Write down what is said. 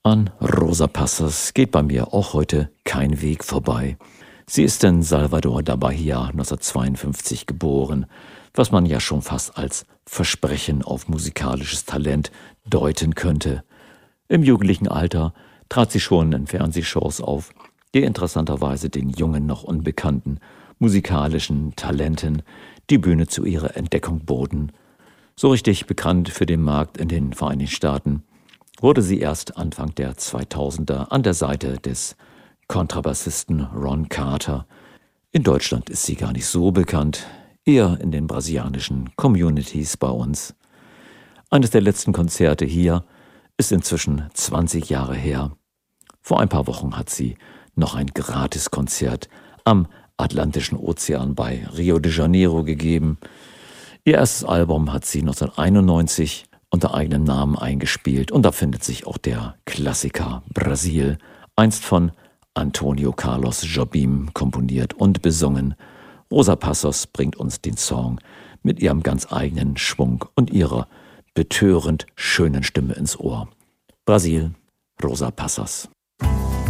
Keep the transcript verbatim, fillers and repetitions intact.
An Rosa Passos geht bei mir auch heute kein Weg vorbei. Sie ist in Salvador da Bahia neunzehnhundertzweiundfünfzig geboren, was man ja schon fast als Versprechen auf musikalisches Talent deuten könnte. Im jugendlichen Alter trat sie schon in Fernsehshows auf, die interessanterweise den jungen, noch unbekannten musikalischen Talenten die Bühne zu ihrer Entdeckung boten. So richtig bekannt für den Markt in den Vereinigten Staaten wurde sie erst Anfang der zweitausender an der Seite des Kontrabassisten Ron Carter. In Deutschland ist sie gar nicht so bekannt, eher in den brasilianischen Communities bei uns. Eines der letzten Konzerte hier ist inzwischen zwanzig Jahre her. Vor ein paar Wochen hat sie noch ein Gratiskonzert am Atlantischen Ozean bei Rio de Janeiro gegeben. Ihr erstes Album hat sie neunzehnhunderteinundneunzig unter eigenem Namen eingespielt und da findet sich auch der Klassiker Brasil, einst von Antonio Carlos Jobim komponiert und besungen. Rosa Passos bringt uns den Song mit ihrem ganz eigenen Schwung und ihrer betörend schönen Stimme ins Ohr. Brasil, Rosa Passos.